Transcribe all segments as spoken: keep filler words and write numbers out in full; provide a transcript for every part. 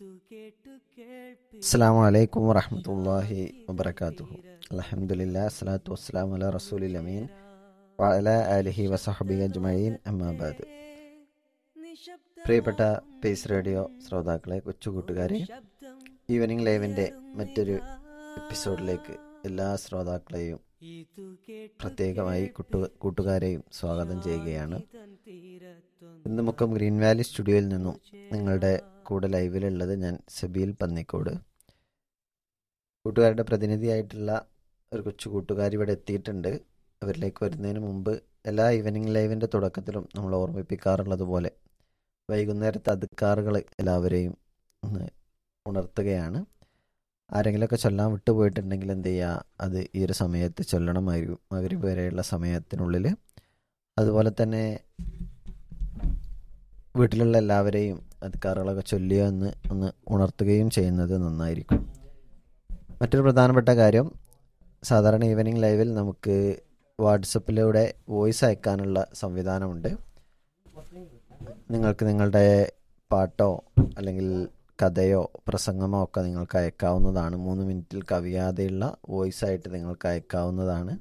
അസ്സലാമു അലൈക്കും വറഹ്മത്തുള്ളാഹി വബറകാതുഹു. അൽഹംദുലില്ലാഹി അസ്സലാത്തു വസ്സലാമു അലാ റസൂലിൽ അമീൻ വഅലാ ആലിഹി വസഹ്ബിഹി അജ്മഈൻ അമ്മാ ബഅദ്. പ്രിയപ്പെട്ട പീസ് റേഡിയോ ശ്രോതാക്കളെ, കൊച്ചുകൂട്ടുകാരെ, ഈവനിങ് ലൈവിൻ്റെ മറ്റൊരു എപ്പിസോഡിലേക്ക് എല്ലാ ശ്രോതാക്കളെയും പ്രത്യേകമായി കൂട്ടു കൂട്ടുകാരെയും സ്വാഗതം ചെയ്യുകയാണ്. ഇന്ന് മുക്കം ഗ്രീൻ വാലി സ്റ്റുഡിയോയിൽ നിന്നും നിങ്ങളുടെ കൂടെ ലൈവിലുള്ളത് ഞാൻ സബീൽ പന്നിക്കോട്. കൂട്ടുകാരുടെ പ്രതിനിധിയായിട്ടുള്ള ഒരു കൊച്ചു കൂട്ടുകാരി ഇവിടെ എത്തിയിട്ടുണ്ട്. അവരിലേക്ക് വരുന്നതിന് മുമ്പ് എല്ലാ ഈവനിങ് ലൈവിൻ്റെ തുടക്കത്തിലും നമ്മൾ ഓർമ്മിപ്പിക്കാറുള്ളത് പോലെ വൈകുന്നേരത്തെ അദ്കാറുകൾ എല്ലാവരെയും ഒന്ന് ഉണർത്തുകയാണ്. ആരെങ്കിലുമൊക്കെ ചൊല്ലാൻ വിട്ടുപോയിട്ടുണ്ടെങ്കിൽ എന്ത് ചെയ്യുക, അത് ഈ ഒരു സമയത്ത് ചൊല്ലണം. മഗ്‌രിബ് വരെയുള്ള സമയത്തിനുള്ളിൽ. അതുപോലെ തന്നെ വീട്ടിലുള്ള എല്ലാവരെയും അദ്കാറുകളൊക്കെ ചൊല്ലിയോ എന്ന് ഒന്ന് ഉണർത്തുകയും ചെയ്യുന്നത് നന്നായിരിക്കും. മറ്റൊരു പ്രധാനപ്പെട്ട കാര്യം, സാധാരണ ഈവനിങ് ലൈവിൽ നമുക്ക് വാട്സപ്പിലൂടെ വോയിസ് അയക്കാനുള്ള സംവിധാനമുണ്ട്. നിങ്ങൾക്ക് നിങ്ങളുടെ പാട്ടോ അല്ലെങ്കിൽ കഥയോ പ്രസംഗമോ ഒക്കെ നിങ്ങൾക്ക് അയക്കാവുന്നതാണ്. മൂന്ന് മിനിറ്റിൽ കവിയാതെയുള്ള വോയിസ് ആയിട്ട് നിങ്ങൾക്ക് അയക്കാവുന്നതാണ്.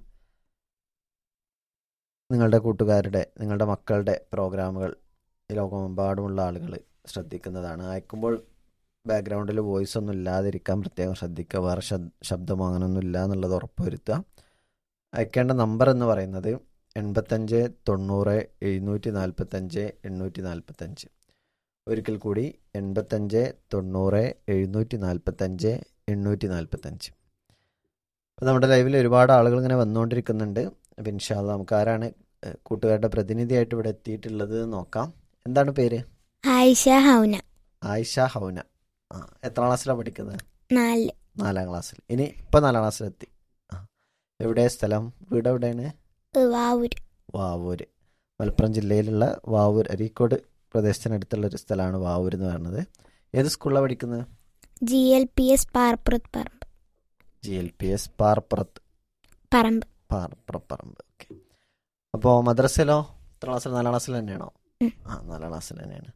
നിങ്ങളുടെ കൂട്ടുകാരുടെ, നിങ്ങളുടെ മക്കളുടെ പ്രോഗ്രാമുകൾ ലോകമെമ്പാടുമുള്ള ആളുകൾ ശ്രദ്ധിക്കുന്നതാണ്. അയക്കുമ്പോൾ ബാക്ക്ഗ്രൗണ്ടിൽ വോയിസ് ഒന്നും ഇല്ലാതിരിക്കാൻ പ്രത്യേകം ശ്രദ്ധിക്കുക. വേറെ ശബ്ദമോ അങ്ങനെയൊന്നും ഇല്ല എന്നുള്ളത് ഉറപ്പുവരുത്തുക. അയക്കേണ്ട നമ്പർ എന്ന് പറയുന്നത് എൺപത്തഞ്ച് തൊണ്ണൂറ് എഴുന്നൂറ്റി നാൽപ്പത്തഞ്ച് എണ്ണൂറ്റി നാൽപ്പത്തഞ്ച്. ഒരിക്കൽ കൂടി എൺപത്തഞ്ച് തൊണ്ണൂറ് എഴുന്നൂറ്റി നാൽപ്പത്തഞ്ച് എണ്ണൂറ്റി നാൽപ്പത്തഞ്ച്. അപ്പോൾ നമ്മുടെ ലൈവിൽ ഒരുപാട് ആളുകൾ ഇങ്ങനെ വന്നുകൊണ്ടിരിക്കുന്നുണ്ട്. അപ്പോൾ ഇൻഷാ അല്ലാഹ് നമുക്ക് ആരാണ് കൂട്ടുകാരുടെ പ്രതിനിധിയായിട്ട് ഇവിടെ എത്തിയിട്ടുള്ളത് നോക്കാം. എന്താണ് പേര്? ആയിഷ ഹൗന. ആയിഷ ഹൗന. ആ, എത്രാം ക്ലാസ്സിലാണ് പഠിക്കുന്നത്? നാല്. നാലാം ക്ലാസ്സിൽ. ഇനി ഇപ്പം നാലാം ക്ലാസ്സിലെത്തി. ആ, എവിടെ സ്ഥലം? വീട് എവിടെയാണ്? വാവൂർ. വാവൂർ, മലപ്പുറം ജില്ലയിലുള്ള വാവൂർ, അരീക്കോട് പ്രദേശത്തിനടുത്തുള്ളൊരു സ്ഥലമാണ് വാവൂർ എന്ന് പറയുന്നത്. ഏത് സ്കൂളിലാണ് പഠിക്കുന്നത്? ജി എൽ പി എസ് പാർപ്പുറത്ത് പറമ്പ്. ജി എൽ പി എസ് പാർപ്പുറത്ത് പറമ്പ്. പാർപ്പുറം പറമ്പ്. ഓക്കെ. അപ്പോൾ മദ്രസയിലോ എത്ര ക്ലാസ്സിൽ? നാലാം ക്ലാസ്സിൽ തന്നെയാണോ? ആ, നാലാം ക്ലാസ്സിൽ തന്നെയാണ്.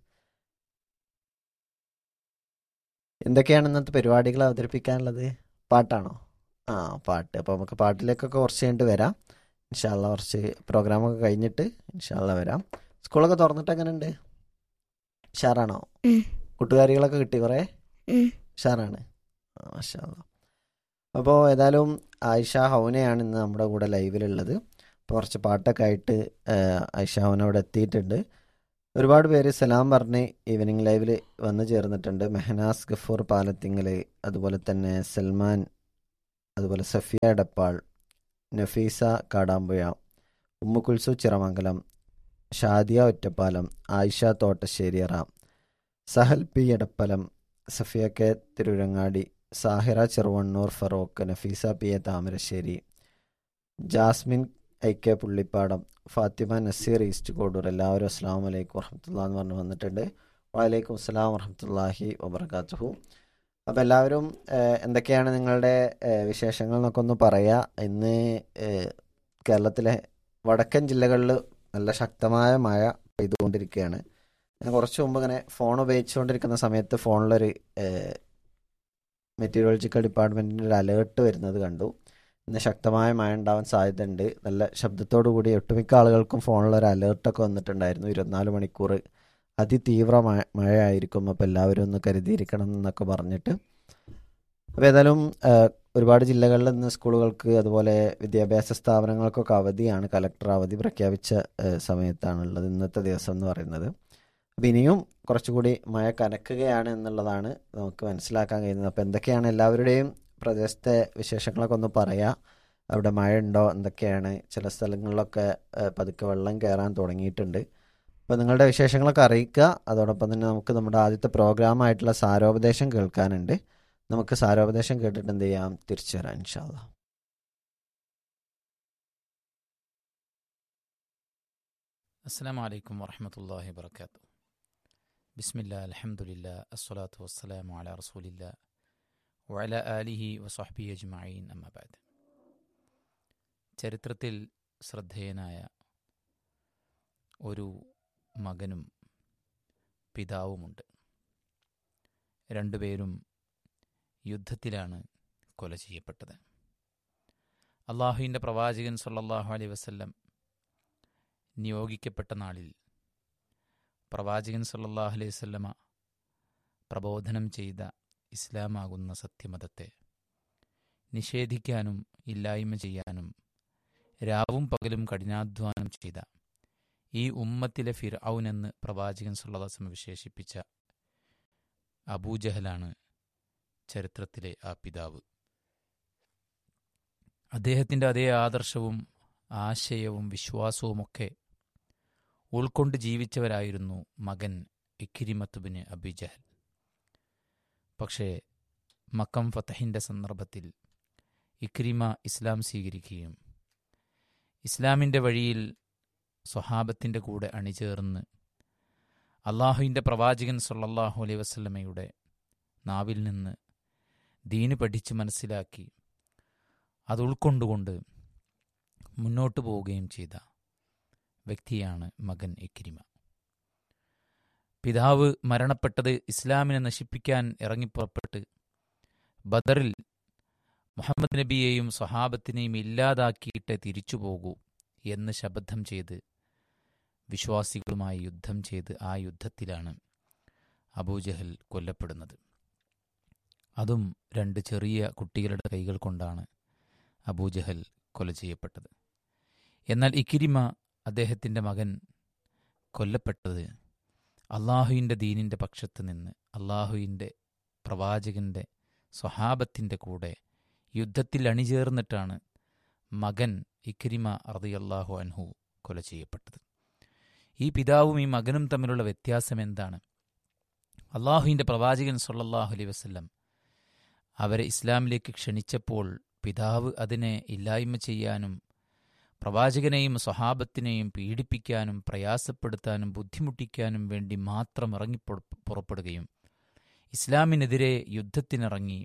എന്തൊക്കെയാണ് ഇന്നത്തെ പരിപാടികൾ അവതരിപ്പിക്കാനുള്ളത്? പാട്ടാണോ? ആ, പാട്ട്. അപ്പോൾ നമുക്ക് പാട്ടിലേക്കൊക്കെ കുറച്ച് കഴിഞ്ഞിട്ട് വരാം. ഇൻഷാ അല്ലാഹ് കുറച്ച് പ്രോഗ്രാമൊക്കെ കഴിഞ്ഞിട്ട് ഇൻഷാ അല്ലാഹ് വരാം. സ്കൂളൊക്കെ തുറന്നിട്ട് എങ്ങനെയുണ്ട്? ഉഷാറാണോ? കൂട്ടുകാരികളൊക്കെ കിട്ടി കുറേ? ഉഷാറാണ്. ആ, മാഷാ അല്ലാഹ്. അപ്പോൾ ഏതായാലും ആയിഷ ഹൗനയാണ് ഇന്ന് നമ്മുടെ കൂടെ ലൈവിലുള്ളത്. അപ്പോൾ കുറച്ച് പാട്ടൊക്കെ ആയിട്ട് ആയിഷ ഹൗന ഇവിടെ എത്തിയിട്ടുണ്ട്. ഒരുപാട് പേര് സലാം പറഞ്ഞ് ഈവനിങ് ലൈവിൽ വന്നു ചേർന്നിട്ടുണ്ട്. മെഹനാസ് ഗഫൂർ പാലത്തിങ്ങൽ, അതുപോലെ തന്നെ സൽമാൻ, അതുപോലെ Safiya Edappal, Nafeesa Kadampuzha, Ummukulsu Chiramangalam, Shadiya Ottapalam, Ayisha Thottasseriyara, Sahal P Edappalam, Safiya K Tirurangadi, Sahira Cheruvannur, Farooq, Nafeesa P A Thamarassery, Jasmine I K Pullippadam, Fathima Naseer east Kodur. എല്ലാവരും അസ്സലാമു അലൈക്കും വറഹ്മത്തുള്ളാഹി എന്ന് പറഞ്ഞ് വന്നിട്ടുണ്ട്. വഅലൈക്കും അസ്സലാം വറഹ്മത്തുള്ളാഹി വബറകാതുഹു. അപ്പോൾ എല്ലാവരും എന്തൊക്കെയാണ് നിങ്ങളുടെ വിശേഷങ്ങൾ എന്നൊക്കെ ഒന്ന് പറയാം. ഇന്ന് കേരളത്തിലെ വടക്കൻ ജില്ലകളിൽ നല്ല ശക്തമായ മഴ പെയ്തുകൊണ്ടിരിക്കുകയാണ്. ഞാൻ കുറച്ച് മുമ്പ് ഇങ്ങനെ ഫോൺ ഉപയോഗിച്ചുകൊണ്ടിരിക്കുന്ന സമയത്ത് ഫോണിലൊരു മെറ്റീരിയോളജിക്കൽ ഡിപ്പാർട്ട്മെൻറ്റിൻ്റെ ഒരു അലേർട്ട് വരുന്നത് കണ്ടു. ഇന്ന് ശക്തമായ മഴ ഉണ്ടാവാൻ സാധ്യതയുണ്ട്. നല്ല ശബ്ദത്തോടു കൂടി ഒട്ടുമിക്ക ആളുകൾക്കും ഫോണിലൊരു അലേർട്ടൊക്കെ വന്നിട്ടുണ്ടായിരുന്നു. ഇരുപത്തിനാല് മണിക്കൂർ അതിതീവ്ര മഴ മഴയായിരിക്കും, അപ്പോൾ എല്ലാവരും ഒന്ന് കരുതിയിരിക്കണം എന്നൊക്കെ പറഞ്ഞിട്ട്. അപ്പോൾ ഏതായാലും ഒരുപാട് ജില്ലകളിൽ ഇന്ന് സ്കൂളുകൾക്ക് അതുപോലെ വിദ്യാഭ്യാസ സ്ഥാപനങ്ങൾക്കൊക്കെ അവധിയാണ്. കലക്ടർ അവധി പ്രഖ്യാപിച്ച സമയത്താണുള്ളത് ഇന്നത്തെ ദിവസം എന്ന് പറയുന്നത്. അപ്പോൾ ഇനിയും കുറച്ചുകൂടി മഴ കനക്കുകയാണ് എന്നുള്ളതാണ് നമുക്ക് മനസ്സിലാക്കാൻ കഴിയുന്നത്. അപ്പോൾ എന്തൊക്കെയാണ് എല്ലാവരുടെയും പ്രദേശത്തെ വിശേഷങ്ങളൊക്കെ ഒന്ന് പറയാം. അവിടെ മഴ ഉണ്ടോ, എന്തൊക്കെയാണ്? ചില സ്ഥലങ്ങളിലൊക്കെ പതുക്കെ വെള്ളം കയറാൻ തുടങ്ങിയിട്ടുണ്ട്. അപ്പോൾ നിങ്ങളുടെ വിശേഷങ്ങളൊക്കെ അറിയിക്കുക. അതോടൊപ്പം തന്നെ നമുക്ക് നമ്മുടെ ആദ്യത്തെ പ്രോഗ്രാമായിട്ടുള്ള സാരോപദേശം കേൾക്കാനുണ്ട്. നമുക്ക് സാരോപദേശം കേട്ടിട്ട് എന്ത് ചെയ്യാം, തിരിച്ചു വരാം ഇൻഷാ അല്ലാഹ്. അസ്സലാമു അലൈക്കും വറഹ്മത്തുള്ളാഹി വബറകാതുഹു. ബിസ്മില്ലാ അൽഹംദുലില്ലാ അസ്സലാത്തു വസ്സലാമു അലാ റസൂലില്ലാ വഅലാ ആലിഹി വസഹ്ബിഹി അജ്മഈൻ അമ്മാ ബഅദ്. ചരിത്രത്തിൽ ശ്രദ്ധേയനായ ഒരു മകനും പിതാവുമുണ്ട്. രണ്ടുപേരും യുദ്ധത്തിലാണ് കൊല ചെയ്യപ്പെട്ടത്. അള്ളാഹുവിൻ്റെ പ്രവാചകൻ സല്ലല്ലാഹു അലൈഹി വസല്ലം നിയോഗിക്കപ്പെട്ട നാളിൽ പ്രവാചകൻ സല്ലല്ലാഹു അലൈഹി വസല്ലമ പ്രബോധനം ചെയ്ത ഇസ്ലാമാകുന്ന സത്യമതത്തെ നിഷേധിക്കാനും ഇല്ലായ്മ ചെയ്യാനും രാവും പകലും കഠിനാധ്വാനം ചെയ്ത ഈ ഉമ്മത്തിലെ ഫിർഔൻ എന്ന് പ്രവാചകൻ സല്ലല്ലാഹു അലൈഹി വസല്ലം വിശേഷിപ്പിച്ച അബൂജഹലാണ് ചരിത്രത്തിലെ ആ പിതാവ്. അദ്ദേഹത്തിൻ്റെ അതേ ആദർശവും ആശയവും വിശ്വാസവുമൊക്കെ ഉൾക്കൊണ്ട് ജീവിച്ചവരായിരുന്നു മകൻ ഇക്രിമത്ത് ബിൻ അബി ജഹൽ. പക്ഷേ മക്കം ഫതഹിൻ്റെ സന്ദർഭത്തിൽ ഇക്രിമ ഇസ്ലാം സ്വീകരിക്കുകയും ഇസ്ലാമിൻ്റെ വഴിയിൽ സ്വഹാബത്തിൻ്റെ കൂടെ അണിചേർന്ന് അള്ളാഹുവിൻ്റെ പ്രവാചകൻ സല്ലല്ലാഹു അലൈഹി വസല്ലമയുടെ നാവിൽ നിന്ന് ദീന് പഠിച്ച് മനസ്സിലാക്കി അത് ഉൾക്കൊണ്ടുകൊണ്ട് മുന്നോട്ട് പോവുകയും ചെയ്ത വ്യക്തിയാണ് മകൻ ഇക്രിമ. പിതാവ് മരണപ്പെട്ടത് ഇസ്ലാമിനെ നശിപ്പിക്കാൻ ഇറങ്ങിപ്പുറപ്പെട്ട് ബദറിൽ മുഹമ്മദ് നബിയെയും സ്വഹാബത്തിനെയും ഇല്ലാതാക്കിയിട്ട് തിരിച്ചു പോകൂ എന്ന് ശപഥം ചെയ്ത് വിശ്വാസികളുമായി യുദ്ധം ചെയ്ത് ആ യുദ്ധത്തിലാണ് അബൂജഹൽ കൊല്ലപ്പെടുന്നത്. അതും രണ്ട് ചെറിയ കുട്ടികളുടെ കൈകൾ കൊണ്ടാണ് അബൂജഹൽ കൊല ചെയ്യപ്പെട്ടത്. എന്നാൽ ഇക്രിമ അദ്ദേഹത്തിൻ്റെ മകൻ കൊല്ലപ്പെട്ടത് അള്ളാഹുവിൻ്റെ ദീനിൻ്റെ പക്ഷത്ത് നിന്ന് അള്ളാഹുവിൻ്റെ പ്രവാചകൻ്റെ സ്വഹാബത്തിൻ്റെ കൂടെ യുദ്ധത്തിൽ അണിചേർന്നിട്ടാണ് മകൻ ഇക്രിമ റളിയല്ലാഹു അൻഹു കൊല ചെയ്യപ്പെട്ടത്. ഈ പിതാവും ഈ മകനും തമ്മിലുള്ള വ്യത്യാസം എന്താണ്? അള്ളാഹുവിൻ്റെ പ്രവാചകൻ സല്ലല്ലാഹു അലൈഹി വസല്ലം അവരെ ഇസ്ലാമിലേക്ക് ക്ഷണിച്ചപ്പോൾ പിതാവ് അതിനെ ഇല്ലായ്മ ചെയ്യാനും പ്രവാചകനെയും സ്വഹാബത്തിനെയും പീഡിപ്പിക്കാനും പ്രയാസപ്പെടുത്താനും ബുദ്ധിമുട്ടിക്കാനും വേണ്ടി മാത്രം ഇറങ്ങി പുറപ്പെടുകയും ഇസ്ലാമിനെതിരെ യുദ്ധത്തിനിറങ്ങി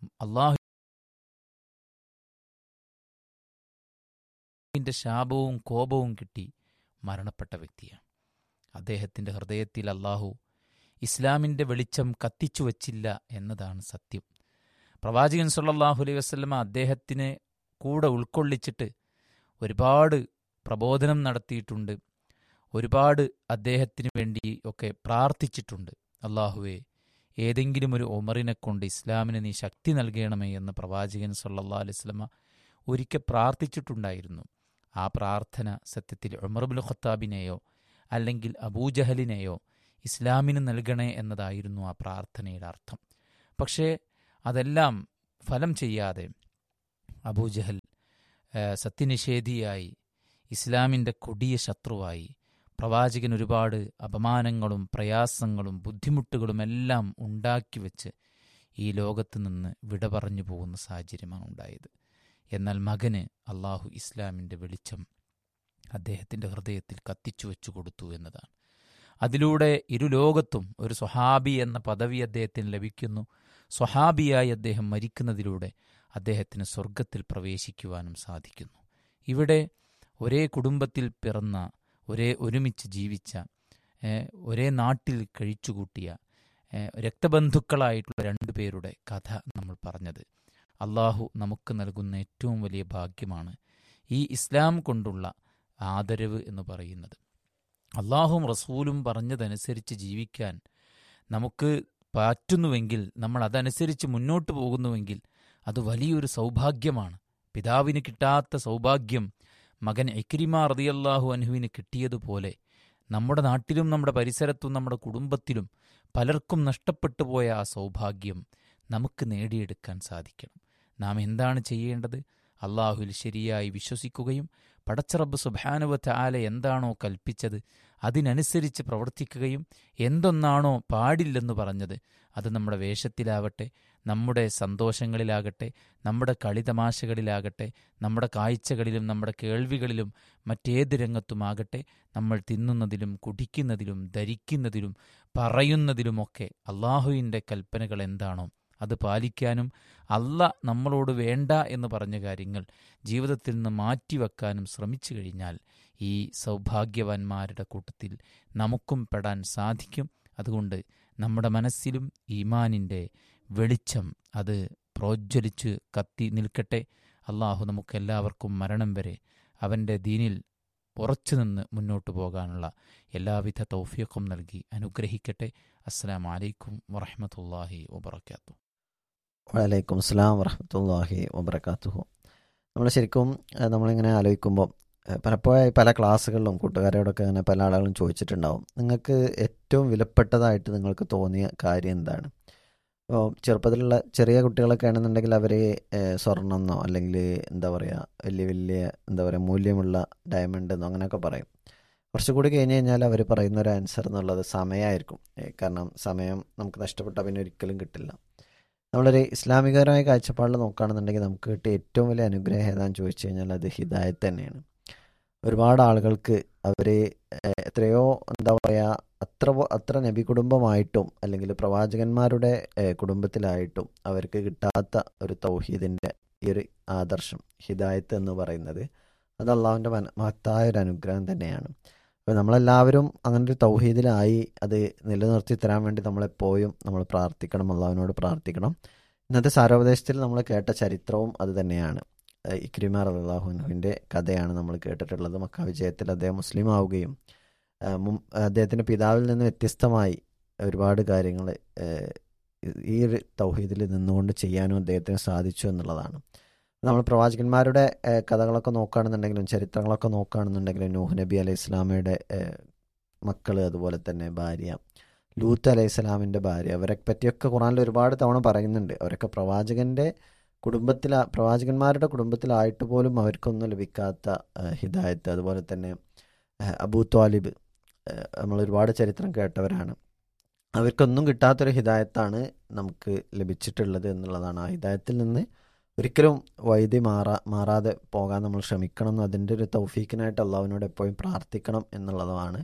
അള്ളാഹുവിൻ്റെ ശാപവും കോപവും കിട്ടി മരണപ്പെട്ട വ്യക്തിയാണ്. അദ്ദേഹത്തിൻ്റെ ഹൃദയത്തിൽ അള്ളാഹു ഇസ്ലാമിൻ്റെ വെളിച്ചം കത്തിച്ചു വച്ചില്ല എന്നതാണ് സത്യം. പ്രവാചകൻ സല്ലല്ലാഹു അലൈഹി വസല്ലമ അദ്ദേഹത്തിനെ കൂടെ ഉൾക്കൊള്ളിച്ചിട്ട് ഒരുപാട് പ്രബോധനം നടത്തിയിട്ടുണ്ട്, ഒരുപാട് അദ്ദേഹത്തിന് വേണ്ടി ഒക്കെ പ്രാർത്ഥിച്ചിട്ടുണ്ട്. അള്ളാഹുവേ, ഏതെങ്കിലും ഒരു ഉമറിനെ കൊണ്ട് ഇസ്ലാമിന് നീ ശക്തി നൽകണമേ എന്ന് പ്രവാചകൻ സല്ലല്ലാഹു അലൈഹി വസല്ലമ ഒരിക്കൽ പ്രാർത്ഥിച്ചിട്ടുണ്ടായിരുന്നു. ആ പ്രാർത്ഥന സത്യത്തിൽ ഉമർ ഇബ്നു ഖത്താബിനെയോ അല്ലെങ്കിൽ അബൂജഹലിനെയോ ഇസ്ലാമിന് നൽകണേ എന്നതായിരുന്നു ആ പ്രാർത്ഥനയുടെ അർത്ഥം. പക്ഷേ അതെല്ലാം ഫലം ചെയ്യാതെ അബൂജഹൽ സത്യനിഷേധിയായി ഇസ്ലാമിൻ്റെ കൊടിയ ശത്രുവായി പ്രവാചകൻ ഒരുപാട് അപമാനങ്ങളും പ്രയാസങ്ങളും ബുദ്ധിമുട്ടുകളും എല്ലാം ഉണ്ടാക്കി വെച്ച് ഈ ലോകത്ത് നിന്ന് വിട പറഞ്ഞു പോകുന്ന സാഹചര്യമാണ് ഉണ്ടായത്. എന്നാൽ മകന് അള്ളാഹു ഇസ്ലാമിൻ്റെ വെളിച്ചം അദ്ദേഹത്തിൻ്റെ ഹൃദയത്തിൽ കത്തിച്ചു വെച്ചു കൊടുത്തു എന്നതാണ്. അതിലൂടെ ഇരുലോകത്തും ഒരു സ്വഹാബി എന്ന പദവി അദ്ദേഹത്തിന് ലഭിക്കുന്നു. സ്വഹാബിയായി അദ്ദേഹം മരിക്കുന്നതിലൂടെ അദ്ദേഹത്തിന് സ്വർഗത്തിൽ പ്രവേശിക്കുവാനും സാധിക്കുന്നു. ഇവിടെ ഒരേ കുടുംബത്തിൽ പിറന്ന, ഒരേ ഒരുമിച്ച് ജീവിച്ച, ഒരേ നാട്ടിൽ കഴിച്ചുകൂട്ടിയ രക്തബന്ധുക്കളായിട്ടുള്ള രണ്ടു പേരുടെ കഥ നമ്മൾ പറഞ്ഞത് അള്ളാഹു നമുക്ക് നൽകുന്ന ഏറ്റവും വലിയ ഭാഗ്യമാണ്. ഈ ഇസ്ലാം കൊണ്ടുള്ള ആദരവ് എന്ന് പറയുന്നത് അള്ളാഹും റസൂലും പറഞ്ഞതനുസരിച്ച് ജീവിക്കാൻ നമുക്ക് പറ്റുന്നുവെങ്കിൽ, നമ്മൾ അതനുസരിച്ച് മുന്നോട്ട് പോകുന്നുവെങ്കിൽ അത് വലിയൊരു സൗഭാഗ്യമാണ്. പിതാവിന് കിട്ടാത്ത സൗഭാഗ്യം മകൻ ഇക്രിമ റളിയല്ലാഹു അൻഹുവിന് കിട്ടിയതുപോലെ നമ്മുടെ നാട്ടിലും നമ്മുടെ പരിസരത്തും നമ്മുടെ കുടുംബത്തിലും പലർക്കും നഷ്ടപ്പെട്ടു പോയ ആ സൗഭാഗ്യം നമുക്ക് നേടിയെടുക്കാൻ സാധിക്കണം. നാം എന്താണ് ചെയ്യേണ്ടത്? അള്ളാഹുവിൽ ശരിയായി വിശ്വസിക്കുകയും പടച്ചറബ്ബ് സുബ്ഹാനഹു വ തആല എന്താണോ കൽപ്പിച്ചത് അതിനനുസരിച്ച് പ്രവർത്തിക്കുകയും എന്തൊന്നാണോ പാടില്ലെന്ന് പറഞ്ഞത് അത് നമ്മുടെ വേഷത്തിലാവട്ടെ, നമ്മുടെ സന്തോഷങ്ങളിലാകട്ടെ, നമ്മുടെ കളിതമാശകളിലാകട്ടെ, നമ്മുടെ കാഴ്ചകളിലും നമ്മുടെ കേൾവികളിലും മറ്റേത് രംഗത്തുമാകട്ടെ, നമ്മൾ തിന്നുന്നതിലും കുടിക്കുന്നതിലും ധരിക്കുന്നതിലും പറയുന്നതിലുമൊക്കെ അള്ളാഹുവിൻ്റെ കൽപ്പനകൾ എന്താണോ അത് പാലിക്കാനും അല്ല നമ്മളോട് വേണ്ട എന്ന് പറഞ്ഞ കാര്യങ്ങൾ ജീവിതത്തിൽ നിന്ന് മാറ്റിവെക്കാനും ശ്രമിച്ചു കഴിഞ്ഞാൽ ഈ സൗഭാഗ്യവാന്മാരുടെ കൂട്ടത്തിൽ നമുക്കും പെടാൻ സാധിക്കും. അതുകൊണ്ട് നമ്മുടെ മനസ്സിലും ഈമാനിൻ്റെ വെളിച്ചം അത് പ്രോജ്വലിച്ച് കത്തി നിൽക്കട്ടെ. അള്ളാഹു നമുക്കെല്ലാവർക്കും മരണം വരെ അവൻ്റെ ദീനിൽ ഉറച്ചു നിന്ന് മുന്നോട്ട് പോകാനുള്ള എല്ലാവിധ തൗഫീഖും നൽകി അനുഗ്രഹിക്കട്ടെ. അസ്സലാമു അലൈക്കും വറഹ്മത്തുള്ളാഹി വബറകാതുഹു. വലൈക്കും അസ്സലാം വറഹ്മത്തുള്ളാഹി വബറകാതുഹു. നമ്മൾ ശരിക്കും ഏഹ്, നമ്മളിങ്ങനെ ആലോചിക്കുമ്പോൾ ഏഹ്, പലപ്പോഴായി പല ക്ലാസ്സുകളിലും കൂട്ടുകാരോടൊക്കെ അങ്ങനെ പല ആളുകളും ചോദിച്ചിട്ടുണ്ടാവും, നിങ്ങൾക്ക് ഏറ്റവും വിലപ്പെട്ടതായിട്ട് നിങ്ങൾക്ക് തോന്നിയ കാര്യം എന്താണ്? ഇപ്പോൾ ചെറുപ്പത്തിലുള്ള ചെറിയ കുട്ടികളൊക്കെ ആണെന്നുണ്ടെങ്കിൽ അവർ സ്വർണ്ണം എന്നോ അല്ലെങ്കിൽ എന്താ പറയുക വലിയ വലിയ എന്താ പറയുക മൂല്യമുള്ള ഡയമണ്ട് എന്നോ അങ്ങനെയൊക്കെ പറയും. കുറച്ചുകൂടി കഴിഞ്ഞ് കഴിഞ്ഞാൽ അവർ പറയുന്ന ഒരു ആൻസർ എന്നുള്ളത് സമയമായിരിക്കും. ഏഹ്, കാരണം സമയം നമുക്ക് നഷ്ടപ്പെട്ടാൽ പിന്നെ ഒരിക്കലും കിട്ടില്ല. നമ്മളൊരു ഇസ്ലാമികപരമായ കാഴ്ചപ്പാടിൽ നോക്കുകയാണെന്നുണ്ടെങ്കിൽ നമുക്ക് കിട്ടിയ ഏറ്റവും വലിയ അനുഗ്രഹം ഏതാണെന്ന് ചോദിച്ചു കഴിഞ്ഞാൽ അത് ഹിദായത്ത് തന്നെയാണ്. ഒരുപാട് ആളുകൾക്ക് അവർ എത്രയോ എന്താ പറയുക അത്ര പോ- അത്ര നബി കുടുംബമായിട്ടും അല്ലെങ്കിൽ പ്രവാചകന്മാരുടെ ഏഹ്, കുടുംബത്തിലായിട്ടും അവർക്ക് കിട്ടാത്ത ഒരു തൗഹീദിൻ്റെ ഈ ഒരു ആദർശം ഹിദായത്ത് എന്ന് പറയുന്നത് അത് അള്ളാഹുവിൻ്റെ മന മഹത്തായ ഒരു അനുഗ്രഹം തന്നെയാണ്. അപ്പോൾ നമ്മളെല്ലാവരും അങ്ങനെ ഒരു തൗഹീദിലായി അത് നിലനിർത്തി തരാൻ വേണ്ടി നമ്മളെപ്പോഴും നമ്മൾ പ്രാർത്ഥിക്കണം, അള്ളാഹുവിനോട് പ്രാർത്ഥിക്കണം. ഇന്നത്തെ സാരോപദേശത്തിൽ നമ്മൾ കേട്ട ചരിത്രവും അത് തന്നെയാണ്. ഏഹ് ഇക്രിമ റളിയല്ലാഹു അൻഹുവിൻ്റെ കഥയാണ് നമ്മൾ കേട്ടിട്ടുള്ളത്. മക്ക വിജയത്തിൽ അദ്ദേഹം മുസ്ലിം ആവുകയും ഏഹ് മും അദ്ദേഹത്തിൻ്റെ പിതാവിൽ നിന്ന് വ്യത്യസ്തമായി ഒരുപാട് കാര്യങ്ങൾ ഈ ഒരു തൗഹീദിൽ നിന്നുകൊണ്ട് ചെയ്യാനും അദ്ദേഹത്തിന് സാധിച്ചു എന്നുള്ളതാണ്. നമ്മൾ പ്രവാചകന്മാരുടെ ഏഹ്, കഥകളൊക്കെ നോക്കുകയാണെന്നുണ്ടെങ്കിലും ചരിത്രങ്ങളൊക്കെ നോക്കുകയാണെന്നുണ്ടെങ്കിലും നൂഹ് നബി അലൈഹി ഇസ്ലാമയുടെ മക്കൾ, അതുപോലെ തന്നെ ഭാര്യ ലൂത്ത് അലൈഹി സ്വലാമിൻ്റെ ഭാര്യ, അവരെ പറ്റിയൊക്കെ ഖുറാനിൽ ഒരുപാട് തവണ പറയുന്നുണ്ട്. അവരൊക്കെ പ്രവാചകൻ്റെ കുടുംബത്തിൽ പ്രവാചകന്മാരുടെ കുടുംബത്തിലായിട്ട് പോലും അവർക്കൊന്നും ലഭിക്കാത്ത ഏഹ്, ഹിദായത്ത്. അതുപോലെ തന്നെ ഏഹ്, അബൂ ത്വാലിബ്, ഏഹ്, നമ്മൾ ഒരുപാട് ചരിത്രം കേട്ടവരാണ്. അവർക്കൊന്നും കിട്ടാത്തൊരു ഹിദായത്താണ് നമുക്ക് ലഭിച്ചിട്ടുള്ളത് എന്നുള്ളതാണ്. ആ ഹിദായത്തിൽ നിന്ന് ഒരിക്കലും വൈദ്യ മാറാ മാറാതെ പോകാൻ നമ്മൾ ശ്രമിക്കണം എന്നും അതിൻ്റെ ഒരു തൗഫീക്കിനായിട്ട് അള്ളാഹുവിനോട് എപ്പോഴും പ്രാർത്ഥിക്കണം എന്നുള്ളതാണ്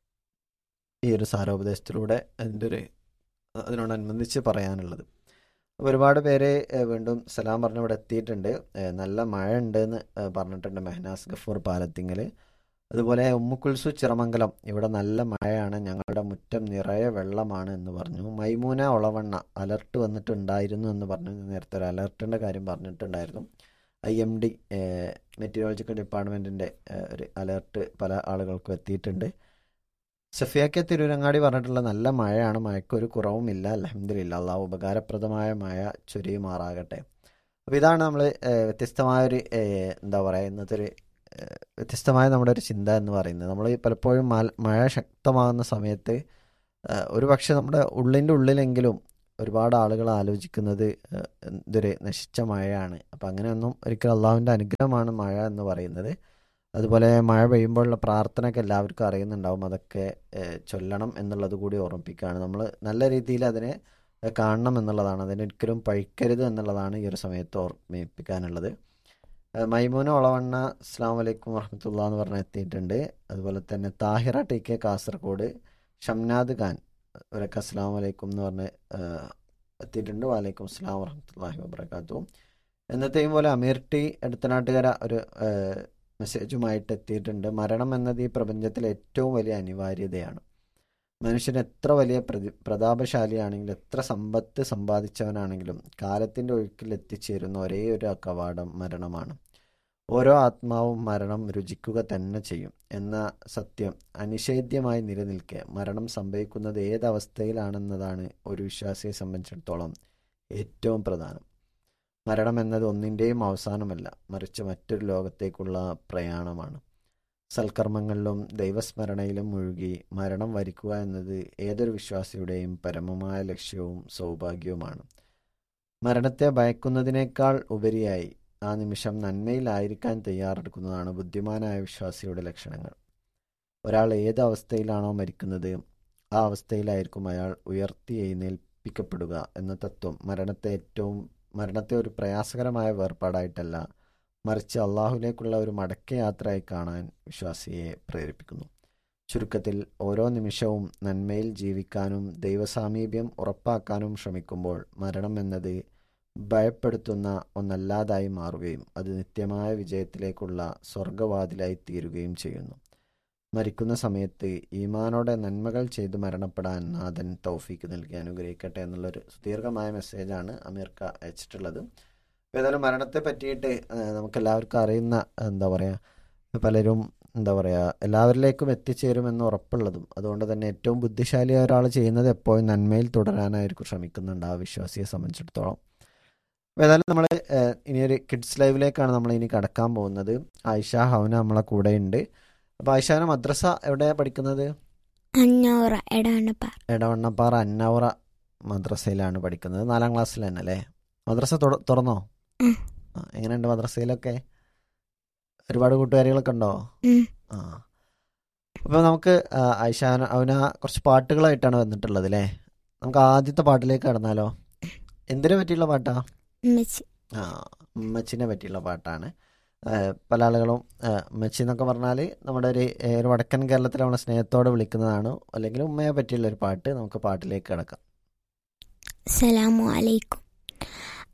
ഈ ഒരു സാരോപദേശത്തിലൂടെ അതിൻ്റെ ഒരു അതിനോടനുബന്ധിച്ച് പറയാനുള്ളത്. അപ്പോൾ ഒരുപാട് പേര് ഏഹ്, വീണ്ടും സലാം പറഞ്ഞ് ഇവിടെ എത്തിയിട്ടുണ്ട്. ഏഹ്, നല്ല മഴ ഉണ്ട് എന്ന് ഏഹ്, പറഞ്ഞിട്ടുണ്ട് മെഹനാസ് ഗഫൂർ പാലത്തിങ്ങൽ. അതുപോലെ ഉമ്മുക്കുൽസു ചിറമംഗലം, ഇവിടെ നല്ല മഴയാണ്, ഞങ്ങളുടെ മുറ്റം നിറയെ വെള്ളമാണ് എന്ന് പറഞ്ഞു. മൈമൂന ഒളവണ്ണ, അലർട്ട് വന്നിട്ടുണ്ടായിരുന്നു എന്ന് പറഞ്ഞു. നേരത്തെ ഒരു അലർട്ടിൻ്റെ കാര്യം പറഞ്ഞിട്ടുണ്ടായിരുന്നു. ഐ എം ഡി മെറ്റീരിയോളജിക്കൽ ഡിപ്പാർട്ട്മെൻറ്റിൻ്റെ ഒരു അലർട്ട് പല ആളുകൾക്കും എത്തിയിട്ടുണ്ട്. സഫിയാക്കെ തിരൂരങ്ങാടി പറഞ്ഞിട്ടുള്ള നല്ല മഴയാണ്, മഴയ്ക്കൊരു കുറവുമില്ല, അൽഹംദുലില്ലാ, അള്ളാഹു ഉപകാരപ്രദമായ മഴ ചൊരിയുമാറാകട്ടെ. അപ്പോൾ ഇതാണ് നമ്മൾ വ്യത്യസ്തമായൊരു ഏഹ്, എന്താ പറയുക ഇന്നത്തെ ഒരു ഏഹ്, വ്യത്യസ്തമായ നമ്മുടെ ഒരു ചിന്ത എന്ന് പറയുന്നത്. നമ്മൾ പലപ്പോഴും മല മഴ ശക്തമാകുന്ന സമയത്ത് ഏഹ്, ഒരു പക്ഷെ നമ്മുടെ ഉള്ളിൻ്റെ ഉള്ളിലെങ്കിലും ഒരുപാട് ആളുകൾ ആലോചിക്കുന്നത് ഏഹ്, ഇതൊരു നശിച്ച മഴയാണ്. അപ്പം അങ്ങനെയൊന്നും ഒരിക്കലും അള്ളാഹുവിൻ്റെ അനുഗ്രഹമാണ് മഴ എന്ന് പറയുന്നത്. അതുപോലെ മഴ പെയ്യുമ്പോഴുള്ള പ്രാർത്ഥനയൊക്കെ എല്ലാവർക്കും അറിയുന്നുണ്ടാവും, അതൊക്കെ ഏഹ്, ചൊല്ലണം എന്നുള്ളത് കൂടി ഓർമ്മിപ്പിക്കുകയാണ്. നമ്മൾ നല്ല രീതിയിൽ അതിനെ ഏഹ്, കാണണം എന്നുള്ളതാണ്, അതിനൊരിക്കലും പഴിക്കരുത് എന്നുള്ളതാണ് ഈ ഒരു സമയത്ത് ഓർമ്മിപ്പിക്കാനുള്ളത്. ഏഹ്, മൈമൂന ഒളവണ്ണ അസ്സലാമു അലൈക്കും വറഹ്മത്തുള്ളാഹി എന്ന് പറഞ്ഞ് എത്തിയിട്ടുണ്ട്. അതുപോലെ തന്നെ താഹിറ ടി കെ കാസർഗോഡ്, ഷംനാദ് ഖാൻ അവരൊക്കെ അസ്സലാമു അലൈക്കും എന്ന് പറഞ്ഞ് ഏഹ്, എത്തിയിട്ടുണ്ട്. വലൈക്കും അസ്സലാം വറഹ്മത്തുള്ളാഹി വബറകാതുഹു. എന്നത്തെയും പോലെ അമീർ ടി എടുത്തനാട്ടുകര ഒരു ഏഹ്, മെസ്സേജുമായിട്ട് എത്തിയിട്ടുണ്ട്. മരണം എന്നത് ഈ പ്രപഞ്ചത്തിലെ ഏറ്റവും വലിയ അനിവാര്യതയാണ്. മനുഷ്യൻ എത്ര വലിയ പ്രതി പ്രതാപശാലിയാണെങ്കിലും എത്ര സമ്പത്ത് സമ്പാദിച്ചവനാണെങ്കിലും കാലത്തിൻ്റെ ഒഴുക്കിൽ എത്തിച്ചേരുന്ന ഒരേ ഒരു കവാടം മരണമാണ്. ഓരോ ആത്മാവും മരണം രുചിക്കുക തന്നെ ചെയ്യും എന്ന സത്യം അനിഷേധ്യമായി നിലനിൽക്കെ മരണം സംഭവിക്കുന്നത് ഏതവസ്ഥയിലാണെന്നതാണ് ഒരു വിശ്വാസിയെ സംബന്ധിച്ചിടത്തോളം ഏറ്റവും പ്രധാനം. മരണം എന്നത് ഒന്നിൻ്റെയും അവസാനമല്ല, മറിച്ച് മറ്റൊരു ലോകത്തേക്കുള്ള പ്രയാണമാണ്. സൽക്കർമ്മങ്ങളിലും ദൈവസ്മരണയിലും മുഴുകി മരണം വരിക്കുക എന്നത് ഏതൊരു വിശ്വാസിയുടെയും പരമമായ ലക്ഷ്യവും സൗഭാഗ്യവുമാണ്. മരണത്തെ ഭയക്കുന്നതിനേക്കാൾ ഉപരിയായി ആ നിമിഷം നന്മയിലായിരിക്കാൻ തയ്യാറെടുക്കുന്നതാണ് ബുദ്ധിമാനായ വിശ്വാസിയുടെ ലക്ഷണങ്ങൾ. ഒരാൾ ഏത് അവസ്ഥയിലാണോ മരിക്കുന്നത് ആ അവസ്ഥയിലായിരിക്കും അയാൾ ഉയർത്തി എഴുന്നേൽപ്പിക്കപ്പെടുക എന്ന തത്വം മരണത്തെ ഏറ്റവും മരണത്തെ ഒരു പ്രയാസകരമായ വേർപാടായിട്ടല്ല, മറിച്ച് അള്ളാഹുവിലേക്കുള്ള ഒരു മടക്കയാത്രയായി കാണാൻ വിശ്വാസിയെ പ്രേരിപ്പിക്കുന്നു. ചുരുക്കത്തിൽ ഓരോ നിമിഷവും നന്മയിൽ ജീവിക്കാനും ദൈവസാമീപ്യം ഉറപ്പാക്കാനും ശ്രമിക്കുമ്പോൾ മരണം എന്നത് ഭയപ്പെടുത്തുന്ന ഒന്നല്ലാതായി മാറുകയും അത് നിത്യമായ വിജയത്തിലേക്കുള്ള സ്വർഗവാതിലായി തീരുകയും ചെയ്യുന്നു. മരിക്കുന്ന സമയത്ത് ഈമാനോടെ നന്മകൾ ചെയ്ത് മരണപ്പെടാൻ നാഥൻ തൗഫീക്ക് നൽകി അനുഗ്രഹിക്കട്ടെ എന്നുള്ളൊരു സുദീർഘമായ മെസ്സേജാണ് അമീർക്ക അയച്ചിട്ടുള്ളത്. അപ്പോൾ ഏതായാലും മരണത്തെ പറ്റിയിട്ട് നമുക്കെല്ലാവർക്കും അറിയുന്ന, എന്താ പറയുക, പലരും എന്താ പറയുക എല്ലാവരിലേക്കും എത്തിച്ചേരുമെന്ന് ഉറപ്പുള്ളതും അതുകൊണ്ട് തന്നെ ഏറ്റവും ബുദ്ധിശാലിയായ ഒരാൾ ചെയ്യുന്നത് എപ്പോഴും നന്മയിൽ തുടരാനായിരിക്കും ശ്രമിക്കുന്നുണ്ട് ആ വിശ്വാസിയെ സംബന്ധിച്ചിടത്തോളം. അപ്പോൾ ഏതായാലും നമ്മൾ ഇനിയൊരു കിഡ്സ് ലൈവിലേക്കാണ് നമ്മൾ ഇനി കടക്കാൻ പോകുന്നത്. ആയിഷ ഹൗന നമ്മളെ കൂടെ ഉണ്ട്. അപ്പോൾ ആയിഷാന മദ്രസ എവിടെയാണ് പഠിക്കുന്നത്? അഞ്ഞൂറ എടവണ്ണപ്പാറ. എടവണ്ണപ്പാറ അന്നൗറ മദ്രസയിലാണ് പഠിക്കുന്നത്. നാലാം ക്ലാസ്സിൽ തന്നെ അല്ലേ? മദ്രസ തുറന്നോ? എങ്ങനെയുണ്ട് മദ്രസയിലൊക്കെ? ഒരുപാട് കൂട്ടുകാരികളൊക്കെ ഉണ്ടോ? ആ, അപ്പോൾ നമുക്ക് ആയിഷ അവന കുറച്ച് പാട്ടുകളായിട്ടാണ് വന്നിട്ടുള്ളത് അല്ലേ? നമുക്ക് ആദ്യത്തെ പാട്ടിലേക്ക് കടന്നാലോ? എന്തിനെ പറ്റിയുള്ള പാട്ടാ? ആ, ഉമ്മച്ചിനെ പറ്റിയുള്ള പാട്ടാണ്. പല ആളുകളും ഉമ്മച്ചി എന്നൊക്കെ പറഞ്ഞാൽ നമ്മുടെ ഒരു ഒരു വടക്കൻ കേരളത്തിൽ നമ്മളെ സ്നേഹത്തോടെ വിളിക്കുന്നതാണ്. അല്ലെങ്കിൽ ഉമ്മയെ പറ്റിയുള്ള ഒരു പാട്ട്. നമുക്ക് പാട്ടിലേക്ക് കിടക്കാം. അസ്സലാമു അലൈക്കും.